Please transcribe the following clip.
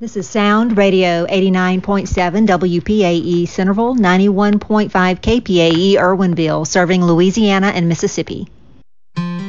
This is Sound Radio 89.7 WPAE Centerville, 91.5 KPAE Irwinville, serving Louisiana and Mississippi.